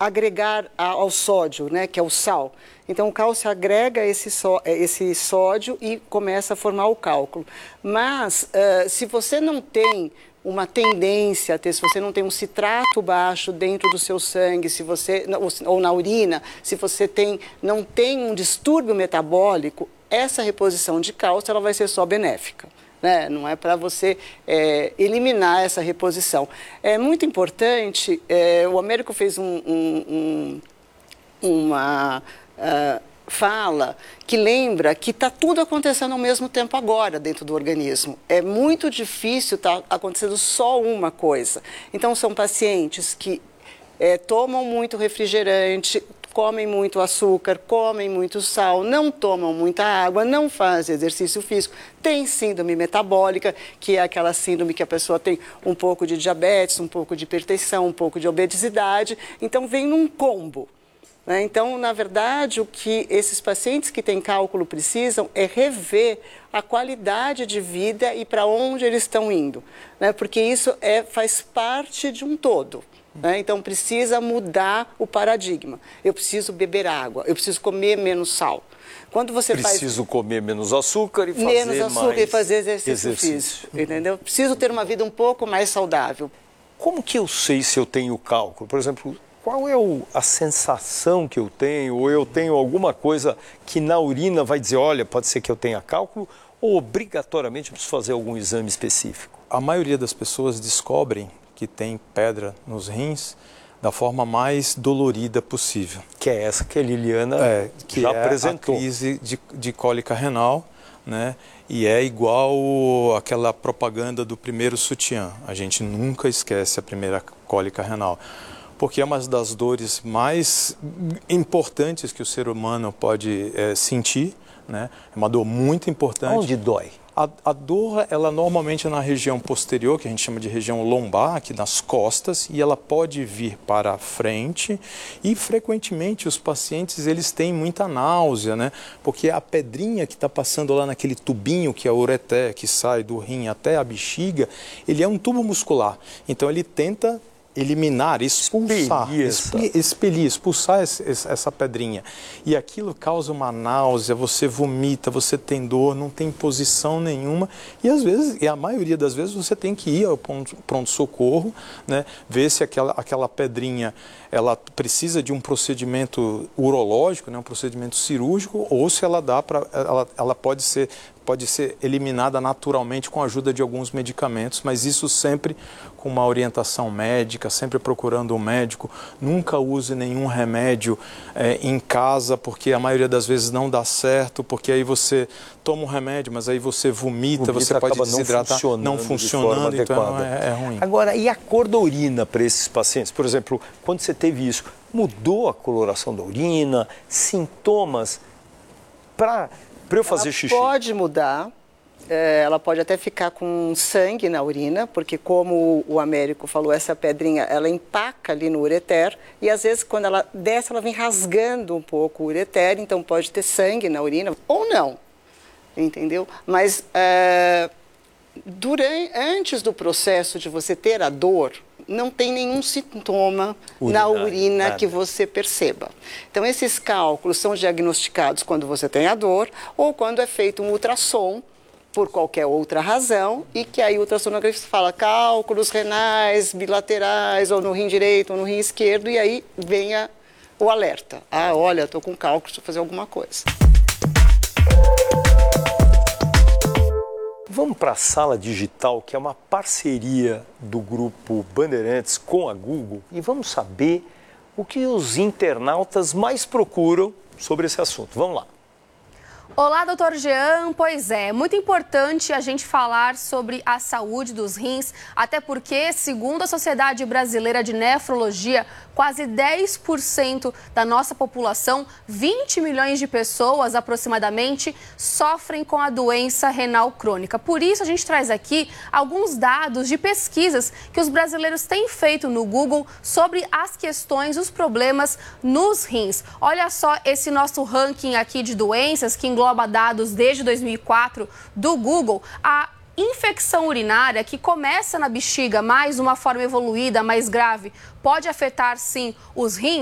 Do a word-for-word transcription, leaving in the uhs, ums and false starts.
agregar ao sódio, né, que é o sal. Então, o cálcio agrega esse, só, esse sódio e começa a formar o cálculo. Mas, uh, se você não tem uma tendência a ter, se você não tem um citrato baixo dentro do seu sangue, se você, ou na urina, se você tem, não tem um distúrbio metabólico, essa reposição de cálcio ela vai ser só benéfica. Né? Não é para você é, eliminar essa reposição. É muito importante, é, o Américo fez um, um, um, uma uh, fala que lembra que está tudo acontecendo ao mesmo tempo agora dentro do organismo. É muito difícil estar tá acontecendo só uma coisa. Então, são pacientes que é, tomam muito refrigerante, comem muito açúcar, comem muito sal, não tomam muita água, não fazem exercício físico, tem síndrome metabólica, que é aquela síndrome que a pessoa tem um pouco de diabetes, um pouco de hipertensão, um pouco de obesidade, então vem num combo. Né? Então, na verdade, o que esses pacientes que têm cálculo precisam é rever a qualidade de vida e para onde eles estão indo, né? Porque isso é, faz parte de um todo. Né? Então, precisa mudar o paradigma. Eu preciso beber água, eu preciso comer menos sal. Quando você preciso faz... comer menos açúcar e fazer menos açúcar mais e fazer exercício, exercício físico, entendeu? Preciso ter uma vida um pouco mais saudável. Como que eu sei se eu tenho cálculo? Por exemplo, qual é o, a sensação que eu tenho? Ou eu tenho alguma coisa que na urina vai dizer, olha, pode ser que eu tenha cálculo? Ou obrigatoriamente eu preciso fazer algum exame específico? A maioria das pessoas descobrem que tem pedra nos rins da forma mais dolorida possível. Que é essa que a Liliana é, que já é apresentou. A crise de, de cólica renal, né? E é igual aquela propaganda do primeiro sutiã. A gente nunca esquece a primeira cólica renal, porque é uma das dores mais importantes que o ser humano pode é, sentir, né? É uma dor muito importante. Onde dói? A, a dor, ela normalmente é na região posterior, que a gente chama de região lombar, aqui nas costas, e ela pode vir para a frente e, frequentemente, os pacientes, eles têm muita náusea, né? Porque a pedrinha que está passando lá naquele tubinho, que é o ureter, que sai do rim até a bexiga, ele é um tubo muscular. Então, ele tenta eliminar, expulsar, expelir, expelir expulsar esse, essa pedrinha. E aquilo causa uma náusea, você vomita, você tem dor, não tem posição nenhuma. E às vezes, e a maioria das vezes, você tem que ir ao pronto-socorro, né, ver se aquela, aquela pedrinha ela precisa de um procedimento urológico, né, um procedimento cirúrgico, ou se ela dá para, ela, ela pode ser pode ser eliminada naturalmente com a ajuda de alguns medicamentos, mas isso sempre com uma orientação médica, sempre procurando um médico. Nunca use nenhum remédio é, em casa, porque a maioria das vezes não dá certo, porque aí você toma um remédio, mas aí você vomita, vomita você pode desidratar, não funcionando, não funcionando, de então é, é ruim. Agora, e a cor da urina para esses pacientes? Por exemplo, quando você teve isso, mudou a coloração da urina, sintomas para... Para eu fazer ela xixi? Pode mudar, é, ela pode até ficar com sangue na urina, porque como o Américo falou, essa pedrinha, ela empaca ali no ureter, e às vezes quando ela desce, ela vem rasgando um pouco o ureter, então pode ter sangue na urina, ou não, entendeu? Mas é, durante, antes do processo de você ter a dor, não tem nenhum sintoma Urinário, na urina nada. Que você perceba. Então, esses cálculos são diagnosticados quando você tem a dor ou quando é feito um ultrassom por qualquer outra razão e que aí o ultrassonografista fala cálculos renais, bilaterais, ou no rim direito ou no rim esquerdo, e aí vem a, o alerta. Ah, olha, estou com cálculo, preciso fazer alguma coisa. Vamos para a Sala Digital, que é uma parceria do Grupo Bandeirantes com a Google, e vamos saber o que os internautas mais procuram sobre esse assunto. Vamos lá. Olá, doutor Jean. Pois é, muito importante a gente falar sobre a saúde dos rins, até porque, segundo a Sociedade Brasileira de Nefrologia, quase dez por cento da nossa população, vinte milhões de pessoas aproximadamente, sofrem com a doença renal crônica. Por isso, a gente traz aqui alguns dados de pesquisas que os brasileiros têm feito no Google sobre as questões, os problemas nos rins. Olha só esse nosso ranking aqui de doenças que engloba dados desde dois mil e quatro do Google. A infecção urinária, que começa na bexiga, mas uma forma evoluída, mais grave, pode afetar sim os rins.